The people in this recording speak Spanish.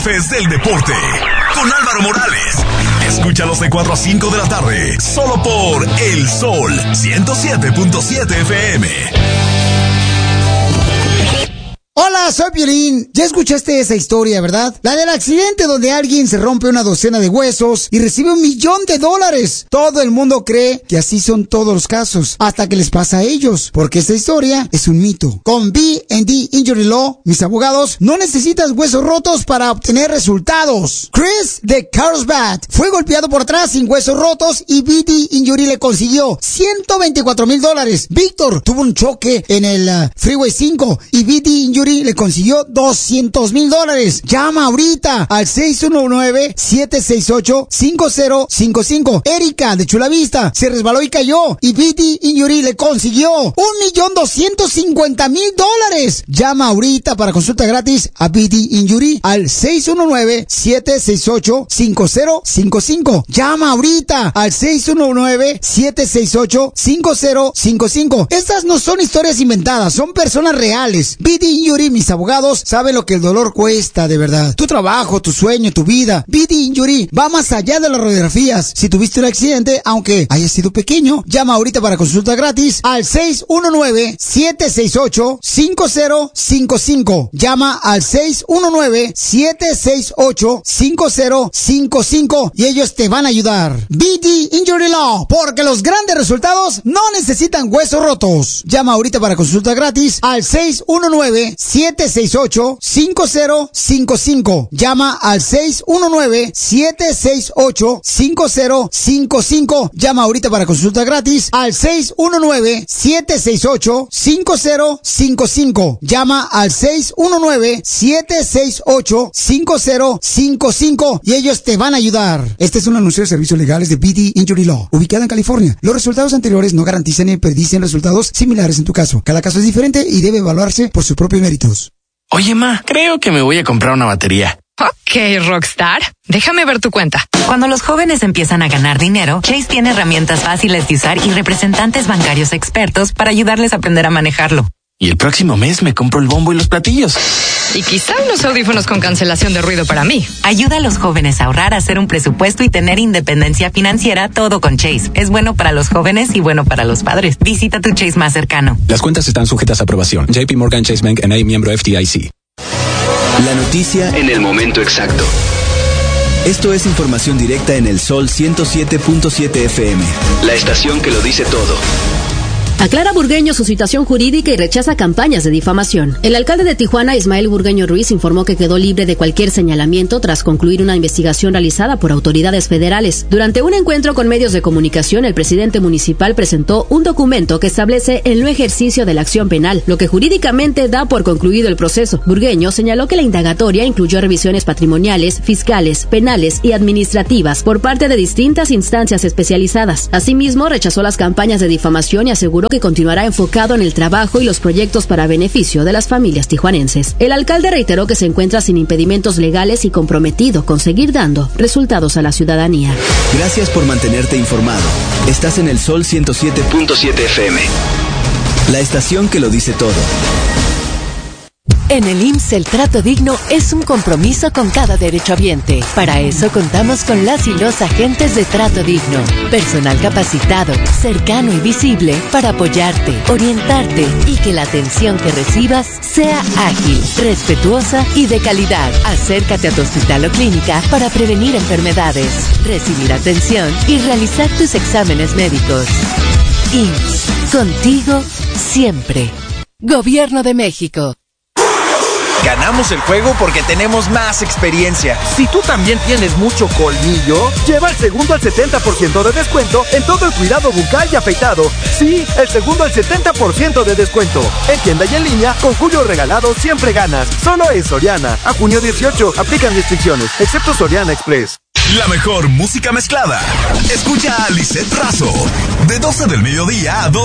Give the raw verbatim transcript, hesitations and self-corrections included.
Jefes del Deporte, con Álvaro Morales. Escúchalos de cuatro a cinco de la tarde, solo por El Sol ciento siete punto siete F M. Hola, soy Piolín. Ya escuchaste esa historia, ¿verdad? La del accidente donde alguien se rompe una docena de huesos y recibe un millón de dólares. Todo el mundo cree que así son todos los casos, hasta que les pasa a ellos, porque esta historia es un mito. Con B and D Injury Law, mis abogados, no necesitas huesos rotos para obtener resultados. Chris de Carlsbad fue golpeado por atrás sin huesos rotos y B D Injury le consiguió ciento veinticuatro mil dólares. Víctor tuvo un choque en el uh, Freeway cinco y B D Injury le consiguió doscientos mil dólares. Llama ahorita al seis uno nueve, siete seis ocho, cinco cero cinco cinco. Erika de Chula Vista se resbaló y cayó y B D Injury le consiguió un millón doscientos cincuenta mil dólares. Llama ahorita para consulta gratis a B D Injury al seis uno nueve, siete seis ocho, cinco cero cinco cinco. Llama ahorita al seis uno nueve, siete seis ocho, cinco cero cinco cinco. Estas no son historias inventadas, son personas reales. B D Injury, mis abogados, saben lo que el dolor cuesta de verdad. Tu trabajo, tu sueño, tu vida. B D Injury va más allá de las radiografías. Si tuviste un accidente, aunque haya sido pequeño, llama ahorita para consulta gratis al seis uno nueve, siete seis ocho, cinco cero cinco cinco. Llama al seis uno nueve, siete seis ocho, cinco cero cinco cinco y ellos te van a ayudar. B D Injury Law, porque los grandes resultados no necesitan huesos rotos. Llama ahorita para consulta gratis al seis uno nueve, siete seis ocho, cinco cero cinco cinco. Llama al seis uno nueve, siete seis ocho, cinco cero cinco cinco. Llama ahorita para consulta gratis al seis uno nueve, siete seis ocho, cinco cero cinco cinco. Llama al seis uno nueve, siete seis ocho, cinco cero cinco cinco y ellos te van a ayudar. Este es un anuncio de servicios legales de B D Injury Law, ubicada en California. Los resultados anteriores no garantizan ni predicen resultados similares en tu caso. Cada caso es diferente y debe evaluarse por sus propios méritos. Oye, ma, creo que me voy a comprar una batería. Ok, Rockstar. Déjame ver tu cuenta. Cuando los jóvenes empiezan a ganar dinero, Chase tiene herramientas fáciles de usar y representantes bancarios expertos para ayudarles a aprender a manejarlo. Y el próximo mes me compro el bombo y los platillos. Y quizá unos audífonos con cancelación de ruido para mí. Ayuda a los jóvenes a ahorrar, a hacer un presupuesto y tener independencia financiera, todo con Chase. Es bueno para los jóvenes y bueno para los padres. Visita tu Chase más cercano. Las cuentas están sujetas a aprobación. J P Morgan Chase Bank N A, miembro F D I C. La noticia en el momento exacto. Esto es información directa en El Sol ciento siete punto siete F M. La estación que lo dice todo. Aclara Burgueño su situación jurídica y rechaza campañas de difamación. El alcalde de Tijuana, Ismael Burgueño Ruiz, informó que quedó libre de cualquier señalamiento tras concluir una investigación realizada por autoridades federales. Durante un encuentro con medios de comunicación, el presidente municipal presentó un documento que establece el no ejercicio de la acción penal, lo que jurídicamente da por concluido el proceso. Burgueño señaló que la indagatoria incluyó revisiones patrimoniales, fiscales, penales y administrativas por parte de distintas instancias especializadas. Asimismo, rechazó las campañas de difamación y aseguró que continuará enfocado en el trabajo y los proyectos para beneficio de las familias tijuanenses. El alcalde reiteró que se encuentra sin impedimentos legales y comprometido con seguir dando resultados a la ciudadanía. Gracias por mantenerte informado. Estás en El Sol ciento siete punto siete F M. La estación que lo dice todo. En el I M S S el trato digno es un compromiso con cada derechohabiente. Para eso contamos con las y los agentes de Trato Digno. Personal capacitado, cercano y visible para apoyarte, orientarte y que la atención que recibas sea ágil, respetuosa y de calidad. Acércate a tu hospital o clínica para prevenir enfermedades, recibir atención y realizar tus exámenes médicos. I M S S, contigo siempre. Gobierno de México. Ganamos el juego porque tenemos más experiencia. Si tú también tienes mucho colmillo, lleva el segundo al setenta por ciento de descuento en todo el cuidado bucal y afeitado. Sí, el segundo al setenta por ciento de descuento. En tienda y en línea, con Julio Regalado siempre ganas. Solo es Soriana. A junio dieciocho, aplican restricciones, excepto Soriana Express. La mejor música mezclada. Escucha a Lisette Razo. De doce del mediodía a dos.